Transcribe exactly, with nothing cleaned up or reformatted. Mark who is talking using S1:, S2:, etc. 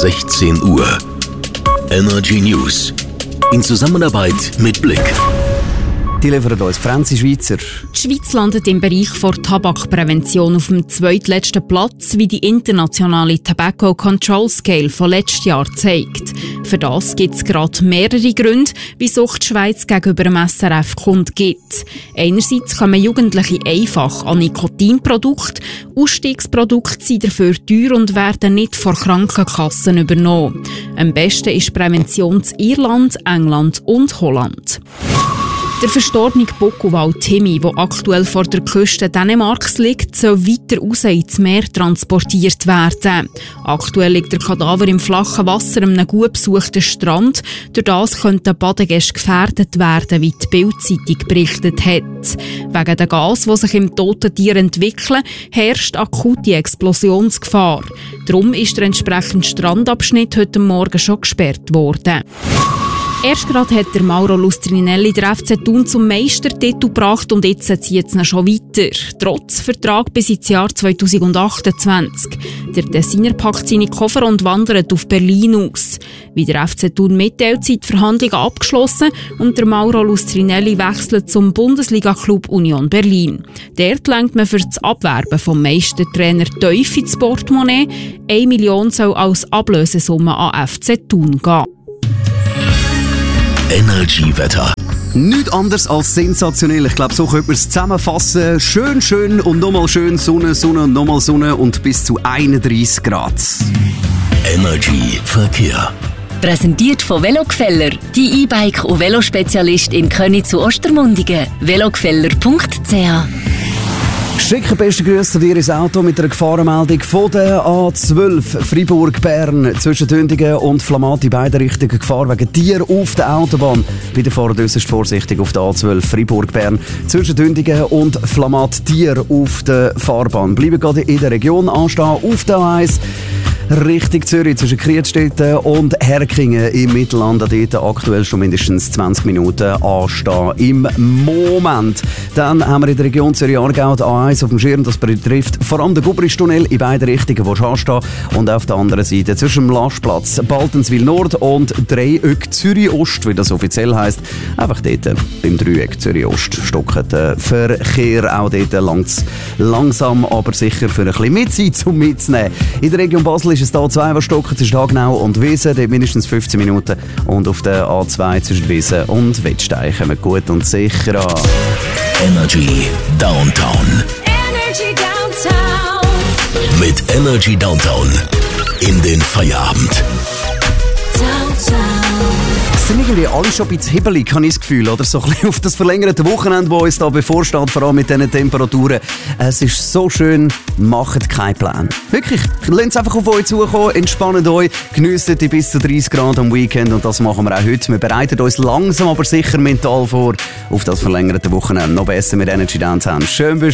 S1: sechzehn Uhr. Energy News. In Zusammenarbeit mit Blick.
S2: Die liefern uns Franzi Schweizer.
S3: Die Schweiz landet im Bereich der Tabakprävention auf dem zweitletzten Platz, wie die internationale Tobacco Control Scale von letztes Jahr zeigt. Für das gibt es gerade mehrere Gründe, wieso die Schweiz gegenüber dem S R F kundgibt. Einerseits kommen Jugendliche einfach an Nikotinprodukte. Ausstiegsprodukte sind dafür teuer und werden nicht von Krankenkassen übernommen. Am besten ist Prävention in Irland, England und Holland. Der verstorbene Bokuwal Timmy, der aktuell vor der Küste Dänemarks liegt, soll weiter raus ins Meer transportiert werden. Aktuell liegt der Kadaver im flachen Wasser an einem gut besuchten Strand. Durch das könnten Badegäste gefährdet werden, wie die Bild-Zeitung berichtet hat. Wegen der Gas, die sich im toten Tier entwickeln, herrscht akute Explosionsgefahr. Darum ist der entsprechende Strandabschnitt heute Morgen schon gesperrt worden. Erst gerade hat der Mauro Lustrinelli der F C Thun zum Meistertitel gebracht und jetzt zieht es ihn schon weiter. Trotz Vertrag bis ins Jahr zweitausendachtundzwanzig. Der Designer packt seine Koffer und wandert auf Berlin aus. Wie der F C Thun mitteilt, sind die Verhandlungen abgeschlossen und der Mauro Lustrinelli wechselt zum Bundesliga-Club Union Berlin. Dort lenkt man für das Abwerben vom Meistertrainer tief ins Portemonnaie. Eine Million soll als Ablösesumme an F C Thun gehen.
S1: Energy-Wetter.
S2: Nichts anderes als sensationell. Ich glaube, so könnte man es zusammenfassen. Schön, schön und nochmal schön Sonne, Sonne und nochmal Sonne und bis zu einunddreissig Grad.
S1: Energy Verkehr.
S4: Präsentiert von Velogefeller, die E-Bike- und Velospezialist in Köniz zu Ostermundigen. velogefeller punkt c h.
S2: Schicke beste Grüße zu dir ins Auto mit einer Gefahrenmeldung von der A zwölf Freiburg-Bern zwischen Dündigen und Flamatt in beide Richtungen Gefahr wegen Tier auf der Autobahn. Bei den Fahrern äußerst vorsichtig auf der A zwölf Freiburg-Bern zwischen Dündigen und Flamatt Tier auf der Fahrbahn. Bleiben gerade in der Region anstehen auf der A eins. Richtung Zürich zwischen Kriedstetten und Herkingen im Mittelland. Dort aktuell schon mindestens zwanzig Minuten anstehen im Moment. Dann haben wir in der Region Zürich-Aargau die A eins auf dem Schirm. Das betrifft vor allem den Gubristunnel in beide Richtungen, wo du anstehen. Und auf der anderen Seite zwischen dem Lastplatz Baltenswil-Nord und Dreieck Zürich-Ost, wie das offiziell heisst. Einfach dort beim Dreieck Zürich-Ost stocken der Verkehr. Auch dort langs langsam, aber sicher für ein bisschen Mitzeit zum Mitzunehmen. In der Region Basel ist es da zwei, was stocken zwischen Hagenau und Wiesen, dort mindestens fünfzehn Minuten. Und auf der A zwei zwischen Wiesen und Wettstein kommen gut und sicher an.
S1: Energy Downtown.
S5: Energy Downtown.
S1: Mit Energy Downtown in den Feierabend.
S5: Downtown.
S2: Es sind irgendwie alle schon ein bisschen hibbelig, habe ich das Gefühl. Oder so ein bisschen auf das verlängerte Wochenende, das uns da bevorsteht, vor allem mit diesen Temperaturen. Es ist so schön, macht keinen Plan. Wirklich, lasst es einfach auf euch zukommen, entspannt euch, genießt die bis zu dreißig Grad am Weekend und das machen wir auch heute. Wir bereiten uns langsam, aber sicher mental vor auf das verlängerte Wochenende. Noch besser mit Energy Downtown. Schön